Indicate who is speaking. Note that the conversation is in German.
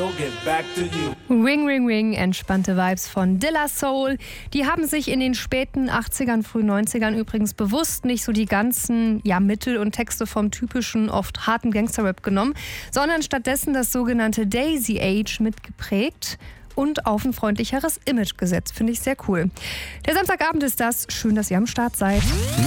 Speaker 1: so get back to you.
Speaker 2: Ring, ring, ring, entspannte Vibes von De La Soul. Die haben sich in den späten 80ern, frühen 90ern übrigens bewusst nicht so die ganzen Mittel und Texte vom typischen, oft harten Gangster-Rap genommen, sondern stattdessen das sogenannte Daisy Age mitgeprägt und auf ein freundlicheres Image gesetzt. Finde ich sehr cool. Der Samstagabend ist das. Schön, dass ihr am Start seid.